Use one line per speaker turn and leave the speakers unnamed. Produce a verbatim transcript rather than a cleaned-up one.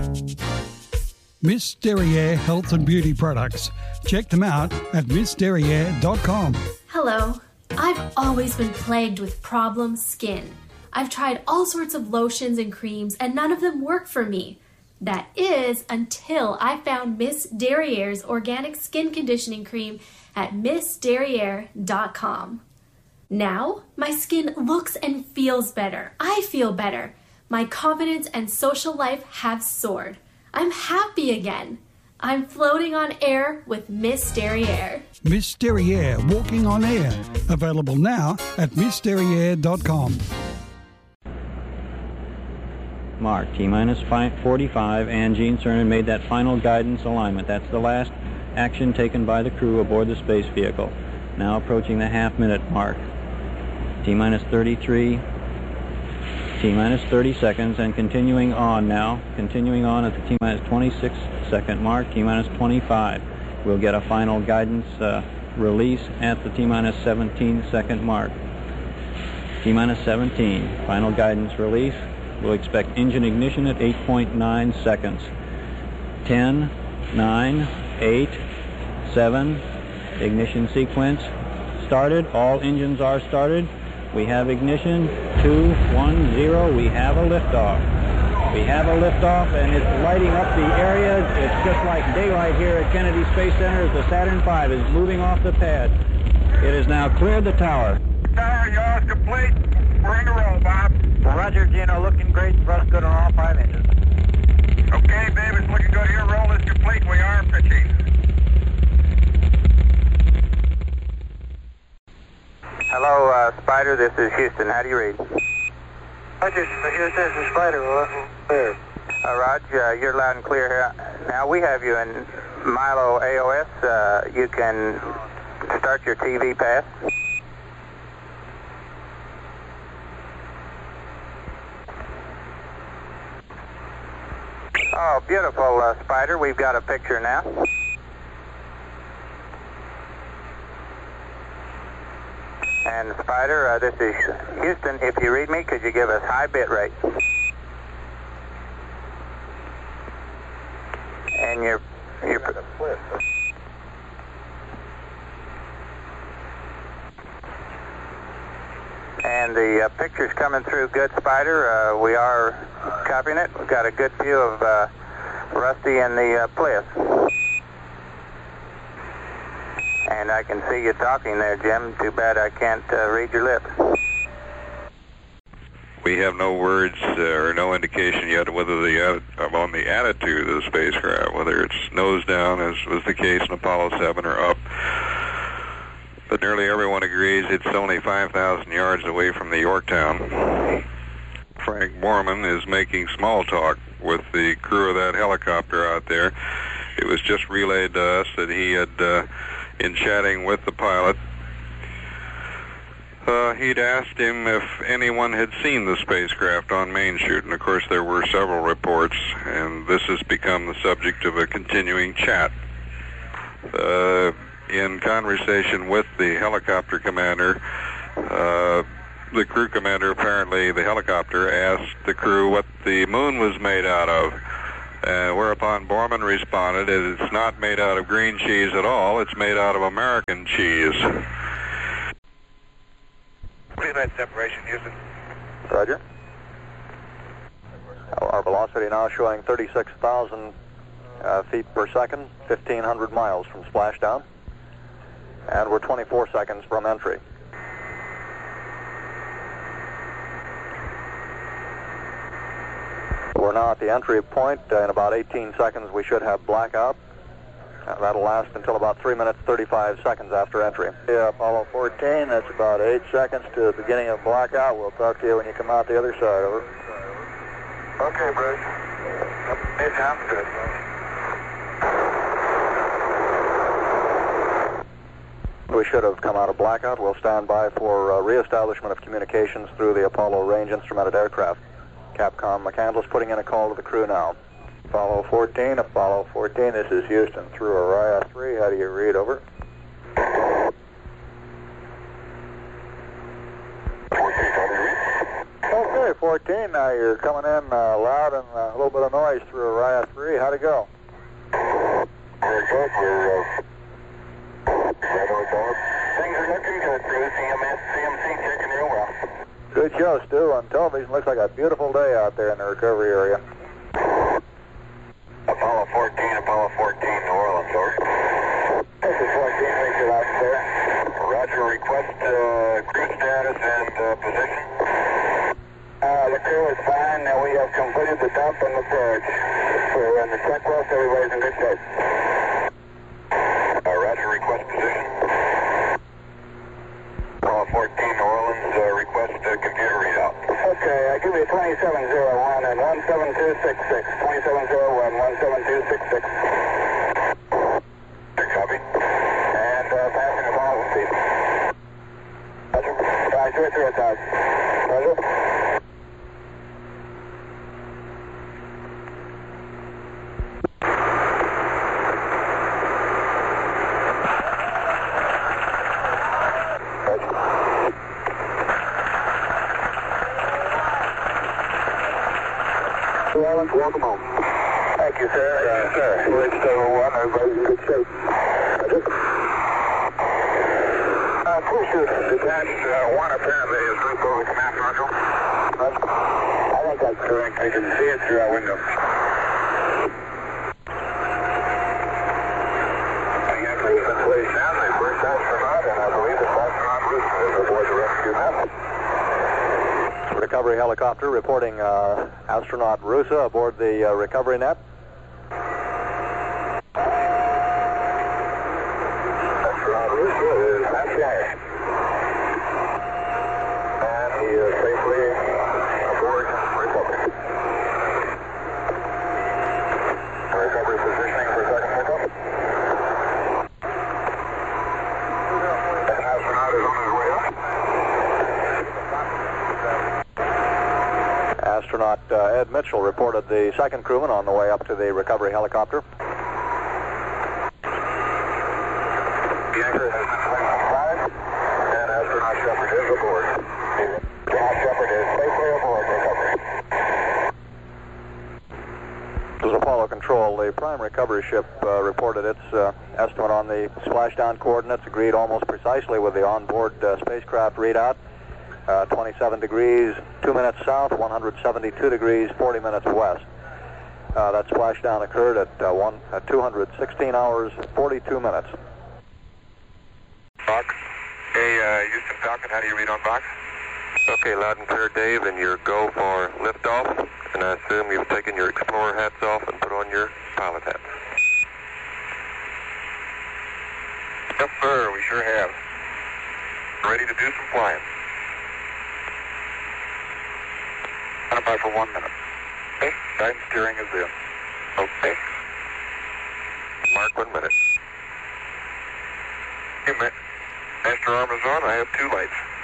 Miss Derriere Health and Beauty Products. Check them out at miss derriere dot com.
Hello. I've always been plagued with problem skin. I've tried all sorts of lotions and creams and none of them work for me. That is until I found Miss Derriere's organic skin conditioning cream at miss derriere dot com. Now, my skin looks and feels better. I feel better. My confidence and social life have soared. I'm happy again. I'm floating on air with Miss Derriere.
Miss Derriere Walking on Air. Available now at miss derriere dot com.
Mark, T-minus forty-five, and Gene Cernan made that final guidance alignment. That's the last action taken by the crew aboard the space vehicle. Now approaching the half-minute mark. T-minus thirty-three, T-minus thirty seconds, and continuing on now. Continuing on at the T-minus twenty-six second mark, T-minus twenty-five. We'll get a final guidance uh, release at the T-minus seventeen second mark. T-minus seventeen, final guidance release. We'll expect engine ignition at eight point nine seconds. ten, nine, eight, seven, ignition sequence started. All engines are started. We have ignition, two, one, zero. We have a liftoff. We have a liftoff, and it's lighting up the area. It's just like daylight here at Kennedy Space Center as the Saturn five is moving off the pad. It has now cleared the tower.
Tower, yaw's complete. We're in the roll, Bob.
Roger, Gino. Looking great. Thrust good on all five engines.
Okay, babe, it's looking good here. Roll is complete. We are pitching.
Hello, uh, Spider. This is Houston. How do you read?
Roger, Houston. This is Spider. Well, clear.
Uh, Rog, uh, you're loud and clear here. Now we have you in Milo A O S. Uh, you can start your T V pass. Oh, beautiful, uh, Spider. We've got a picture now. And Spider, uh, this is Houston. If you read me, could you give us high bit rate? And your your and the uh, picture's coming through good, Spider. Uh, we are copying it. We've got a good view of uh, Rusty and the uh, Bliss. And I can see you talking there, Jim. Too bad I can't uh, read your lips.
We have no words uh, or no indication yet whether the uh, on the attitude of the spacecraft, whether it's nose down, as was the case in Apollo seven, or up. But nearly everyone agrees it's only five thousand yards away from the Yorktown. Frank Borman is making small talk with the crew of that helicopter out there. It was just relayed to us that he had, uh, in chatting with the pilot, uh, he'd asked him if anyone had seen the spacecraft on Main Chute, and of course there were several reports, and this has become the subject of a continuing chat. Uh, in conversation with the helicopter commander, uh, the crew commander, apparently the helicopter, asked the crew what the moon was made out of, uh, whereupon Borman responded, it's not made out of green cheese at all, it's made out of American cheese.
Please make separation, Houston.
Roger. Our velocity now showing thirty-six thousand uh, feet per second, fifteen hundred miles from splashdown. And we're twenty-four seconds from entry. We're now at the entry point. Uh, in about eighteen seconds we should have blackout. Uh, that'll last until about three minutes thirty-five seconds after entry.
Yeah, Apollo fourteen, that's about eight seconds to the beginning of blackout. We'll talk to you when you come out the other side, over.
Okay, Bruce. It sounds good.
We should have come out of blackout. We'll stand by for uh, reestablishment of communications through the Apollo range instrumented aircraft. Capcom McCandless putting in a call to the crew now.
Apollo fourteen, Apollo fourteen, this is Houston through Orion three. How do you read, over? Okay, fourteen, now you're coming in uh, loud and uh, a little bit of noise through Orion three. How'd it go?
Very good. We're, uh, things are looking good, Bruce. C M S, C M C checking real well.
Good show, Stu. On television, looks like a beautiful day out there in the recovery area.
Apollo fourteen, Apollo fourteen, New Orleans, over. This is fourteen, Richard out there. Roger, request uh, crew status and uh, position. Uh, the crew is fine. Now we have completed the dump and the purge. We're in the checklist. Everybody's in good shape. Uh, Roger, request position. Apollo fourteen, New Orleans, uh, request uh, computer readout. Okay, I give you twenty-seven oh one and one seven two six six. twenty-seven oh one, one seven two six six. Copy. And uh, passing Apollo speed. Roger. five three three attack. Roger. Welcome home. Thank you, sir. Thank you, sir. We're still one. Everybody's in good shape. Roger. Uh, crew shoot. Detached uh, one apparently is looped over command module. Roger. I think that's correct. I can see it through our window. Again, please, in place down. The first astronaut, and I believe the astronaut Russo is aboard the rescue net.
Recovery helicopter reporting uh, astronaut Russo aboard the uh, recovery net.
Astronaut Russo is back. And he is safely aboard recovery. Recovery positioning for second pickup. And astronaut is on his way up.
Astronaut uh, Ed Mitchell reported the second crewman on the way up to the recovery helicopter.
The anchor has been placed on five, and astronaut Shepard is aboard. Astronaut Shepard is safely aboard recovery.
This is Apollo Control. The prime recovery ship uh, reported its uh, estimate on the splashdown coordinates, agreed almost precisely with the onboard uh, spacecraft readout. Uh, twenty-seven degrees, two minutes south, one hundred seventy-two degrees, forty minutes west. Uh, that splashdown occurred at, uh, one, at two hundred sixteen hours, forty-two minutes.
Box. Hey, uh, Houston Falcon, how do you read on box? Okay, loud and clear, Dave, and your go for liftoff. And I assume you've taken your Explorer hats off and put on your pilot hats. Yes, sir, we sure have. Ready to do some flying. Standby for one minute. Okay, guidance steering is in. Okay. Mark one minute. Hey, Mister Armazon, I have two lights.